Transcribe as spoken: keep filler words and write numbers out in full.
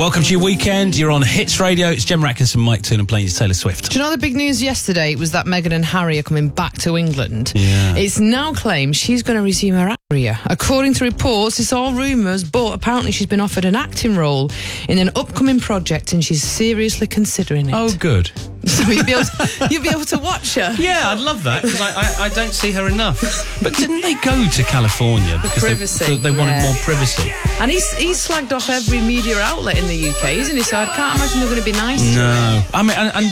Welcome to your weekend. You're on Hits Radio. It's Gemma Atkinson, Mike Toon playing you Taylor Swift. Do you know the big news yesterday was that Meghan and Harry are coming back to England? Yeah. It's now claimed she's going to resume her career. According to reports, it's all rumours, but apparently she's been offered an acting role in an upcoming project and she's seriously considering it. Oh, good. So you'll be able to, you'll be able to watch her. Yeah, I'd love that, because I, I, I don't see her enough. But didn't they go to California? Because privacy. They, they wanted yeah. more privacy. And he's, he's slagged off every media outlet in the U K, isn't he? So I can't imagine they're going to be nice to him. No. I mean, and, and